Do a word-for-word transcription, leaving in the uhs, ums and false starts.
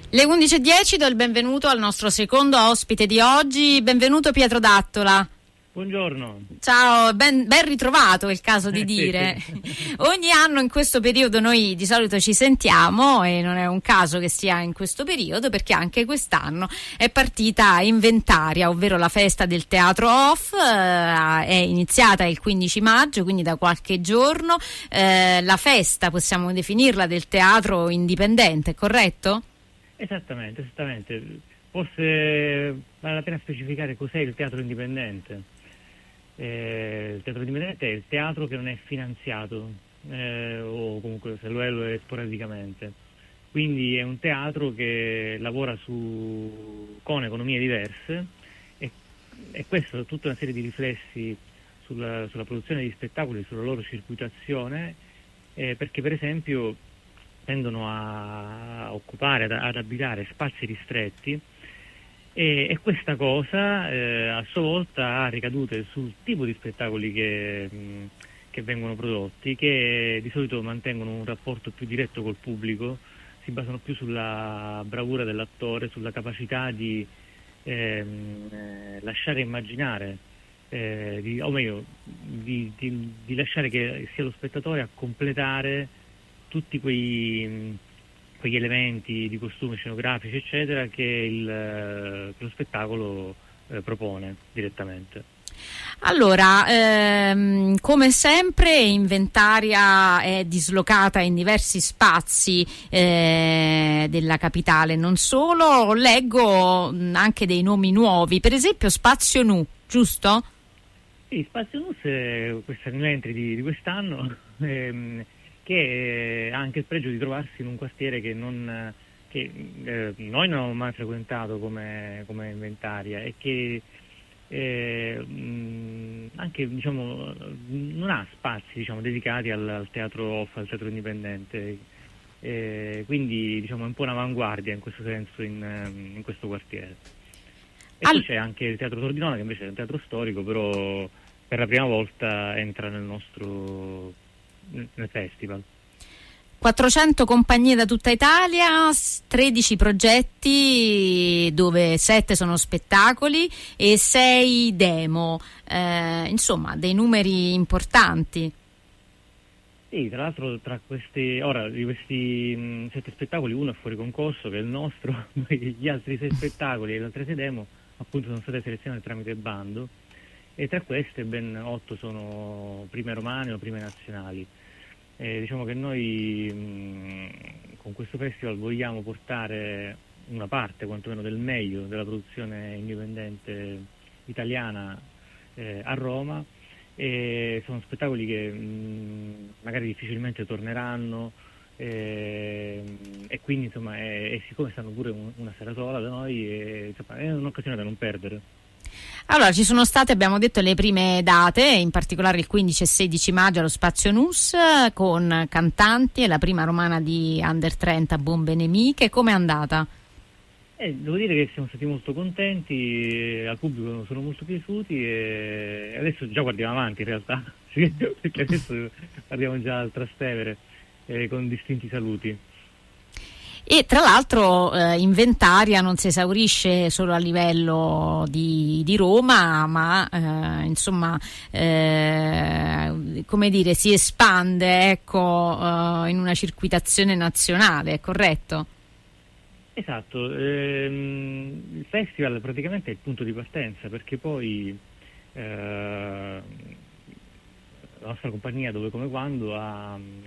Le undici e dieci do il benvenuto al nostro secondo ospite di oggi. Benvenuto Pietro D'Attola. Buongiorno. Ciao, ben, ben ritrovato, è il caso di eh, dire. sì, sì. Ogni anno in questo periodo noi di solito ci sentiamo e non è un caso che sia in questo periodo, perché anche quest'anno è partita Inventaria, ovvero la festa del teatro off. Eh, è iniziata il quindici maggio, quindi da qualche giorno. Eh, la festa, possiamo definirla, del teatro indipendente, corretto? Esattamente, esattamente. Forse vale la pena specificare cos'è il teatro indipendente. Eh, il teatro indipendente è il teatro che non è finanziato, eh, o comunque se lo è, lo è sporadicamente. Quindi è un teatro che lavora su, con economie diverse e, e questo tutta una serie di riflessi sulla, sulla produzione di spettacoli, sulla loro circuitazione, eh, perché per esempio tendono a occupare, ad, ad abitare spazi ristretti. E, e questa cosa eh, a sua volta ha ricadute sul tipo di spettacoli che, mh, che vengono prodotti, che di solito mantengono un rapporto più diretto col pubblico, si basano più sulla bravura dell'attore, sulla capacità di ehm, eh, lasciare immaginare, eh, di, o meglio, di, di, di lasciare che sia lo spettatore a completare tutti quei... Mh, quegli elementi di costume scenografici eccetera che, il, che lo spettacolo eh, propone direttamente. Allora, ehm, come sempre Inventaria è dislocata in diversi spazi eh, della capitale, non solo, leggo anche dei nomi nuovi, per esempio Spazio Nu, giusto? Sì, Spazio Nu è questa new entry di, di quest'anno, ehm, che ha anche il pregio di trovarsi in un quartiere che, non, che eh, noi non abbiamo mai frequentato come, come Inventaria e che eh, mh, anche diciamo, non ha spazi diciamo, dedicati al, al teatro off, al teatro indipendente, eh, quindi diciamo, è un po' un'avanguardia in questo senso in, in questo quartiere. E Al... poi c'è anche il Teatro Tordinone, che invece è un teatro storico, però per la prima volta entra nel nostro nel festival. quattrocento compagnie da tutta Italia, tredici progetti dove sette sono spettacoli e sei demo, eh, insomma dei numeri importanti. Sì, tra l'altro tra questi, ora di questi mh, sette spettacoli uno è fuori concorso, che è il nostro, gli altri sei spettacoli e le altre sei demo appunto sono state selezionate tramite bando e tra queste ben otto sono prime romane o prime nazionali. Eh, diciamo che noi mh, con questo festival vogliamo portare una parte quantomeno del meglio della produzione indipendente italiana eh, a Roma, e sono spettacoli che mh, magari difficilmente torneranno eh, e quindi insomma è, e siccome stanno pure un, una sera sola da noi è, insomma, è un'occasione da non perdere. Allora, ci sono state, abbiamo detto, le prime date, in particolare il quindici e sedici maggio allo Spazio Nus, con cantanti e la prima romana di Under trenta, Bombe Nemiche. Com'è andata? Eh, devo dire che siamo stati molto contenti, al pubblico sono molto piaciuti e adesso già guardiamo avanti in realtà, perché adesso guardiamo già al Trastevere eh, con distinti saluti. E tra l'altro eh, Inventaria non si esaurisce solo a livello di, di Roma, ma eh, insomma eh, come dire, si espande ecco, eh, in una circuitazione nazionale, è corretto? Esatto, ehm, il festival praticamente è il punto di partenza, perché poi eh, la nostra compagnia Dove Come Quando ha,